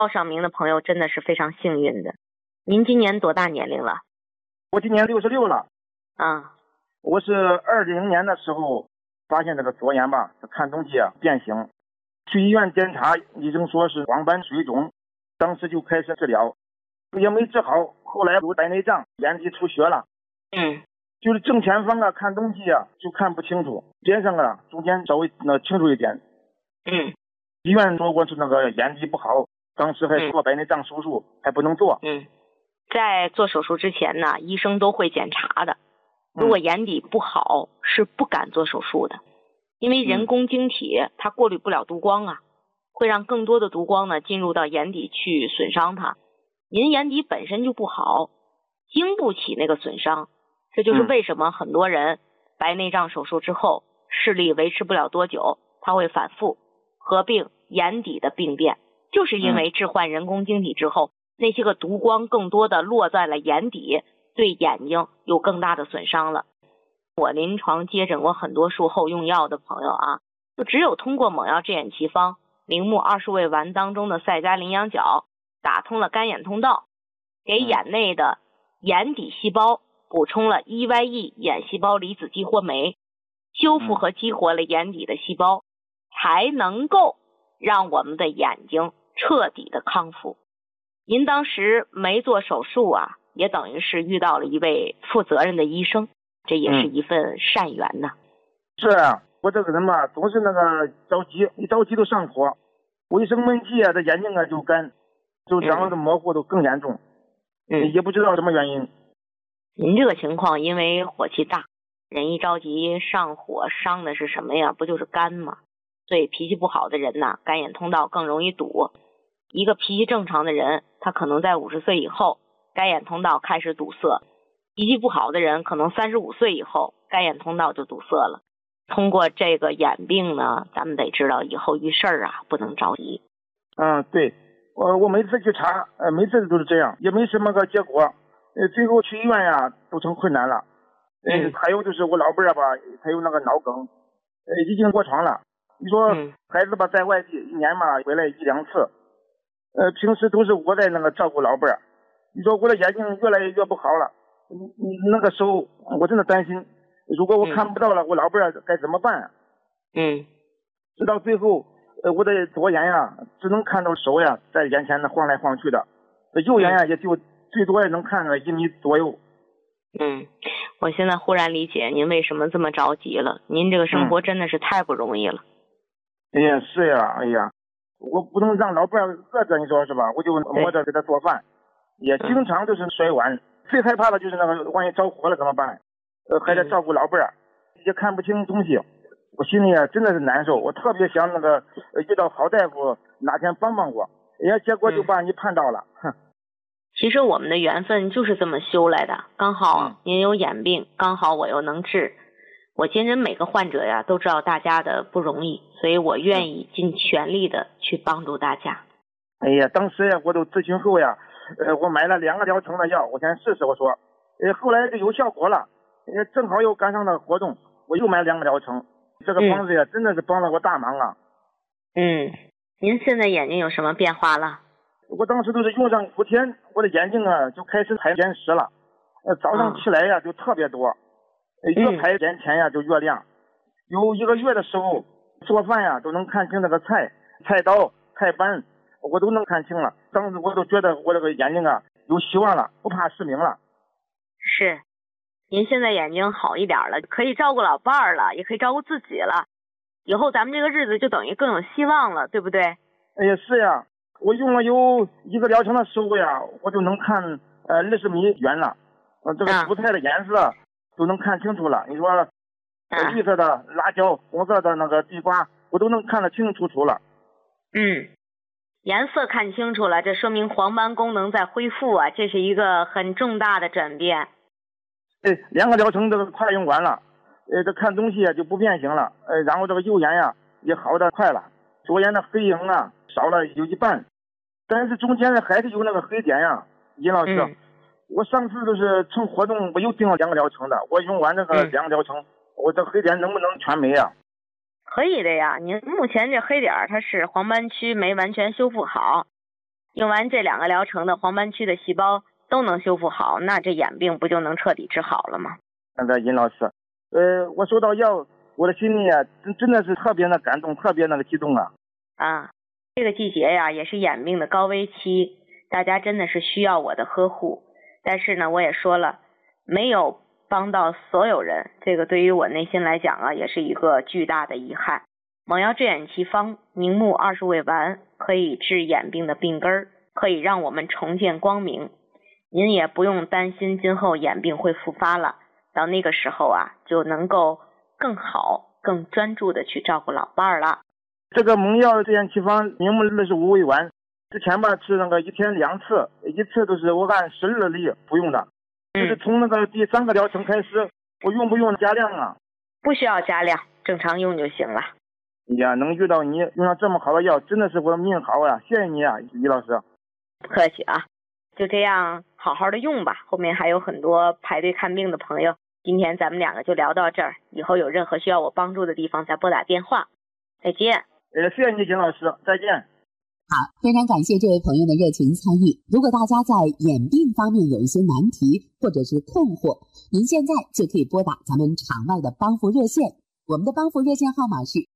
报上名的朋友真的是非常幸运的。您今年多大年龄了？ 我今年66了。 啊， 我是20年的时候发现这个左眼吧，看东西变形，去医院检查，医生说是黄斑水肿，当时就开始治疗，也没治好，后来有白内障，眼底出血了。就是正前方看东西就看不清楚，边上中间稍微清楚一点。医院说我是那个眼底不好，当时还做白内障手术，还不能做。 在做手术之前呢，医生都会检查的。如果眼底不好，是不敢做手术的，因为人工晶体它过滤不了毒光啊，会让更多的毒光呢进入到眼底去损伤它。您眼底本身就不好，经不起那个损伤，这就是为什么很多人白内障手术之后视力维持不了多久，他会反复合并眼底的病变，就是因为置换人工晶体之后，那些个毒光更多的落在了眼底，对眼睛有更大的损伤了。我临床接诊过很多术后用药的朋友啊，就只有通过猛药制眼奇方明目20味丸当中的赛加羚羊角打通了干眼通道，给眼内的眼底细胞补充了 EYE 眼细胞离子激活酶，修复和激活了眼底的细胞，才能够让我们的眼睛彻底的康复。您当时没做手术啊，也等于是遇到了一位负责任的医生，这也是一份善缘呐。 是啊，我这个人嘛，总是那个着急，一着急就上火，我一生闷气这眼睛就干，就长得模糊都更严重。也不知道什么原因。 您这个情况因为火气大，人一着急上火，伤的是什么呀？不就是肝吗？所以脾气不好的人呐，干眼通道更容易堵。一个脾气正常的人，他可能在50岁以后干眼通道开始堵塞，脾气不好的人可能35岁以后干眼通道就堵塞了。通过这个眼病呢，咱们得知道以后遇事不能着急。 对，我每次去查，每次都是这样，也没什么个结果，最后去医院都成困难了。还有就是我老伴吧，他有那个脑梗，已经卧床了。你说孩子吧，在外地一年嘛回来1-2次，平时都是我在那个照顾老伴。你说我的眼睛越来越不好了，那个时候我真的担心，如果我看不到了，我老伴该怎么办？直到最后，我的左眼只能看到手在眼前晃来晃去的，右眼也就最多也能看个1米左右。 我现在忽然理解您为什么这么着急了，您这个生活真的是太不容易了。 是呀，我不能让老伴饿着，你说是吧？我就摸着给他做饭，也经常就是摔碗。最害怕的就是那个万一着火了怎么办？还得照顾老伴，也看不清东西，我心里真的是难受。我特别想那个遇到好大夫哪天帮帮我，结果就把你盼到了。 其实我们的缘分就是这么修来的，刚好您有眼病，刚好我又能治。我接诊每个患者都知道大家的不容易，所以我愿意尽全力的去帮助大家。 当时我都咨询后我买了2个疗程的药，我先试试，我说，后来就有效果了，正好又赶上那个活动，我又买2个疗程，这个方子真的是帮了我大忙啊。 您现在眼睛有什么变化了？ 我当时都是用上5天，我的眼睛就开始排眼屎了，早上起来就特别多，越排眼前就越亮。有1个月的时候做饭都能看清那个菜刀菜斑，我都能看清了。当时我都觉得我这个眼睛有希望了，不怕失明了。 是，您现在眼睛好一点了，可以照顾老伴儿了，也可以照顾自己了，以后咱们这个日子就等于更有希望了，对不对？ 是呀，我用了有1个疗程的时候我就能看20米远了，这个蔬菜的颜色都能看清楚了。你说绿色的辣椒，红色的那个地瓜，我都能看得清清楚楚了。 颜色看清楚了，这说明黄斑功能在恢复这是一个很重大的转变。 2个疗程这个快用完了，这看东西就不变形了，然后这个右眼也好得快了，左眼的黑影少了有1半，但是中间还是有那个黑点尹老师，我上次就是趁活动我又订了2个疗程的，我用完这个2个疗程，我这黑点能不能全没可以的呀，您目前这黑点它是黄斑区没完全修复好， 用完这2个疗程的黄斑区的细胞都能修复好，那这眼病不就能彻底治好了吗？ 那个尹老师，我收到药，我的心里啊，真的是特别的感动，特别那个激动啊！ 这个季节呀，也是眼病的高危期，大家真的是需要我的呵护。但是呢，我也说了，没有帮到所有人，这个对于我内心来讲啊，也是一个巨大的遗憾。蒙药治眼奇方明目20味丸可以治眼病的病根儿，可以让我们重见光明。您也不用担心今后眼病会复发了，到那个时候啊，就能够更好、更专注的去照顾老伴儿了。 这个蒙药治眼奇方明目65味丸，之前吧吃那个1天2次，一次都是我按12粒服用的，就是从那个第3个疗程开始，我用不用加量啊？ 不需要加量，正常用就行了。 呀，能遇到你用上这么好的药，真的是我命好啊！谢谢你啊，李老师。 不客气啊，就这样好好的用吧。后面还有很多排队看病的朋友，今天咱们2个就聊到这儿，以后有任何需要我帮助的地方再拨打电话。再见。 谢谢你，金老师，再见。 好，非常感谢这位朋友的热情参与。如果大家在眼病方面有一些难题或者是困惑，您现在就可以拨打咱们场外的帮扶热线，我们的帮扶热线号码是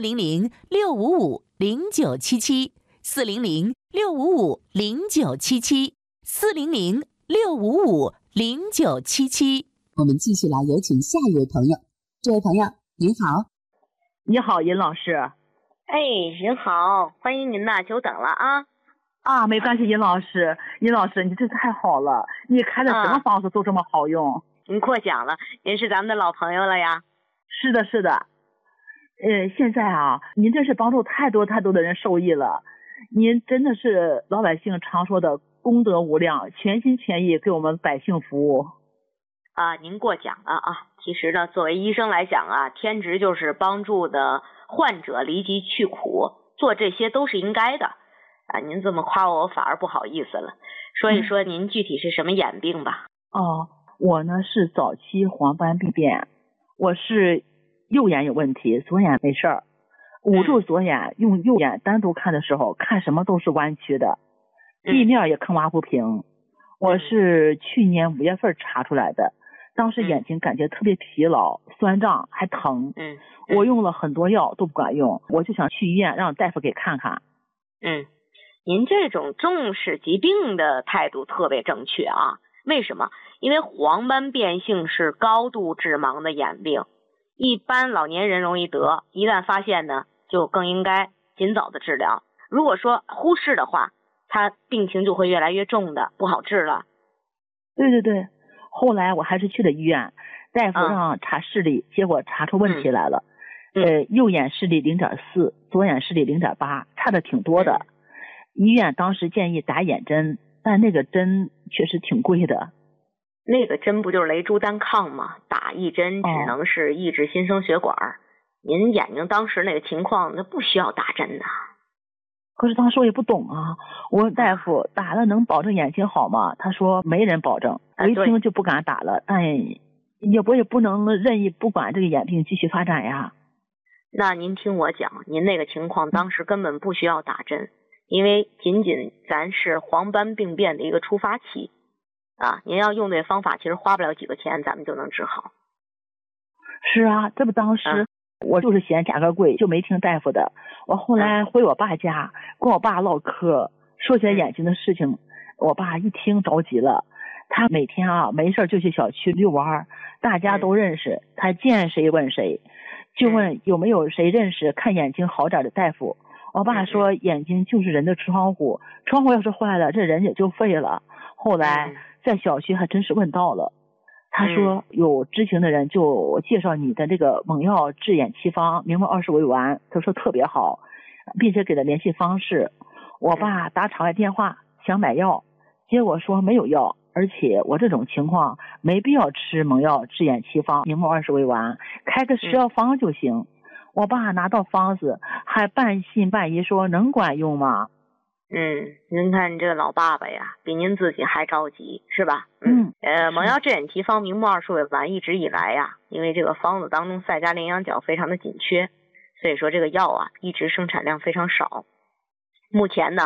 400-655-0977，400-655-0977。我们继续来有请下一位朋友。这位朋友您好。 你好，尹老师。 您好，欢迎您呐，久等了啊。 没关系，尹老师，尹老师你这太好了，你开的什么方子都这么好用。 您过奖了，您是咱们的老朋友了呀。 是的，是的。现在啊，您真是帮助太多的人受益了，您真的是老百姓常说的功德无量，全心全意给我们百姓服务。 您过奖了啊。其实呢，作为医生来讲啊，天职就是帮助的患者离疾去苦，做这些都是应该的。您这么夸我反而不好意思了。说一说您具体是什么眼病吧。 我呢是早期黄斑病变，我是右眼有问题，左眼没事儿。捂住左眼，用右眼单独看的时候，看什么都是弯曲的，地面也坑洼不平。我是去年5月份查出来的，当时眼睛感觉特别疲劳、酸胀还疼。我用了很多药都不管用，我就想去医院让大夫给看看。 您这种重视疾病的态度特别正确啊。为什么？因为黄斑变性是高度致盲的眼病，一般老年人容易得，一旦发现呢，就更应该尽早的治疗。如果说忽视的话，他病情就会越来越重的，不好治了。 对，后来我还是去了医院，大夫让查视力，结果查出问题来了。右眼视力 0.4， 左眼视力 0.8， 差的挺多的。医院当时建议打眼针，但那个针确实挺贵的。 那个针不就是雷珠单抗吗？打一针只能是抑制新生血管。您眼睛当时那个情况，那不需要打针的。 可是当时我也不懂啊，我问大夫打了能保证眼睛好吗？他说没人保证。我一听就不敢打了，但我也不能任意不管这个眼病继续发展呀。 那您听我讲，您那个情况当时根本不需要打针，因为仅咱是黄斑病变的一个出发期您要用对方法，其实花不了几个钱，咱们就能治好。 是啊，这不当时我就是嫌价格贵，就没听大夫的。我后来回我爸家，跟我爸唠嗑，说起来眼睛的事情，我爸一听着急了。他每天没事就去小区遛弯，大家都认识，他见谁问谁，就问有没有谁认识看眼睛好点的大夫。我爸说眼睛就是人的窗户，窗户要是坏了，这人也就废了。后来在小区还真是问到了，他说有知情的人就介绍你的这个蒙药治眼奇方明目20味丸，他说特别好，并且给了联系方式。我爸打场外电话想买药，结果说没有药，而且我这种情况没必要吃蒙药治眼奇方明目20味丸，开个10药方就行。我爸拿到方子还半信半疑说能管用吗？ 您看这个老爸爸呀，比您自己还着急是吧？蒙药治眼奇方明目20味丸一直以来呀，因为这个方子当中赛加羚羊角非常的紧缺，所以说这个药一直生产量非常少。目前呢，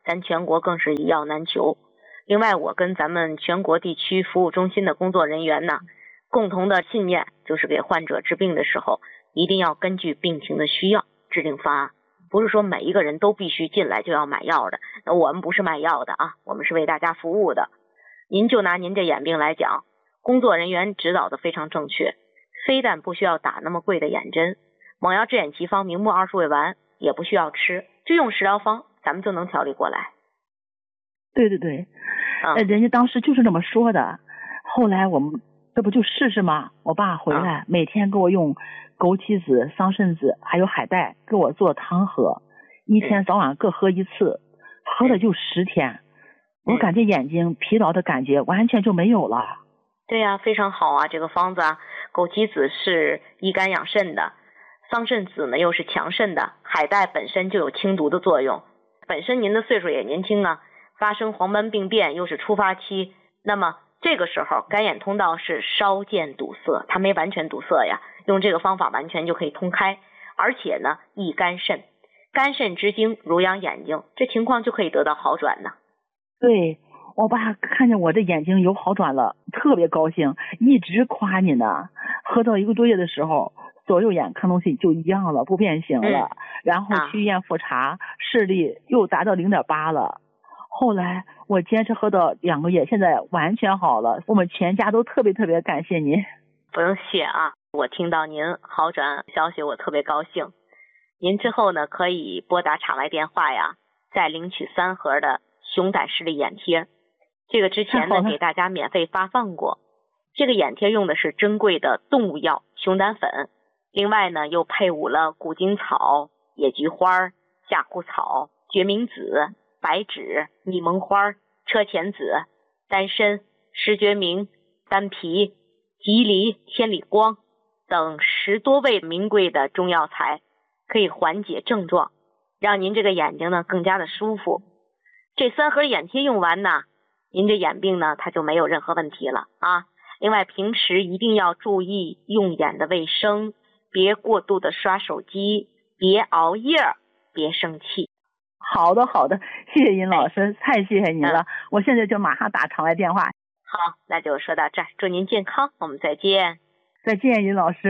咱全国更是一药难求。另外，我跟咱们全国地区服务中心的工作人员呢，共同的信念就是给患者治病的时候，一定要根据病情的需要制定方案，不是说每一个人都必须进来就要买药的。那我们不是卖药的啊，我们是为大家服务的。您就拿您这眼病来讲，工作人员指导的非常正确，非但不需要打那么贵的眼针，猛药治眼奇方明目20味丸也不需要吃，就用食疗方咱们就能调理过来。 对，人家当时就是这么说的。后来我们这不就试试吗？我爸回来每天给我用枸杞子、桑葚子还有海带给我做汤喝，一天早晚各喝1次，喝了就10天，我感觉眼睛疲劳的感觉完全就没有了。 对呀，非常好啊，这个方子啊，枸杞子是益肝养肾的，桑葚子呢又是强肾的，海带本身就有清毒的作用。本身您的岁数也年轻啊，发生黄斑病变又是初发期，那么这个时候干眼通道是稍见堵塞，它没完全堵塞呀，用这个方法完全就可以通开，而且呢益肝肾，肝肾之精濡养眼睛，这情况就可以得到好转呢。 对，我爸看见我这眼睛有好转了，特别高兴，一直夸你呢。喝到1个多月的时候，左右眼看东西就一样了，不变形了。然后去医院复查，视力又达到0.8了。后来我坚持喝到2个月，现在完全好了。我们全家都特别感谢您。 不用谢啊，我听到您好转消息，我特别高兴。您之后呢，可以拨打场外电话呀，再领取3盒的熊胆视力眼贴。这个之前呢给大家免费发放过。这个眼贴用的是珍贵的动物药熊胆粉，另外呢又配伍了古今草、野菊花、夏枯草、决明子、白芷、蜜蒙花、车前子、丹参、石决明、丹皮、蒺藜、千里光等10多味名贵的中药材，可以缓解症状，让您这个眼睛呢更加的舒服。这3盒眼贴用完呢，您这眼病呢它就没有任何问题了啊。另外平时一定要注意用眼的卫生，别过度的刷手机，别熬夜，别生气。 好的，谢谢尹老师，太谢谢您了。我现在就马上打场外电话。 好，那就说到这儿，祝您健康，我们再见。 再见，尹老师。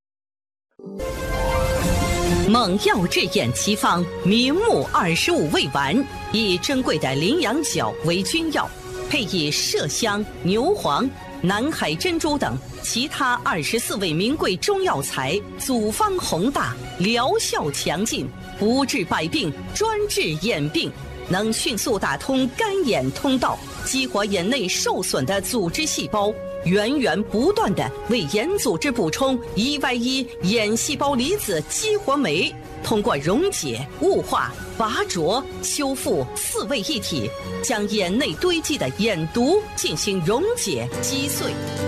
猛药治眼奇方明目25味丸，以珍贵的羚羊角为君药，配以麝香、牛黄、南海珍珠等其他24味名贵中药材，组方宏大，疗效强劲，不治百病，专治眼病，能迅速打通干眼通道，激活眼内受损的组织细胞，源源不断地为眼组织补充1Y1眼细胞离子激活酶，通过溶解、雾化、拔灼、修复4位一体，将眼内堆积的眼毒进行溶解击碎。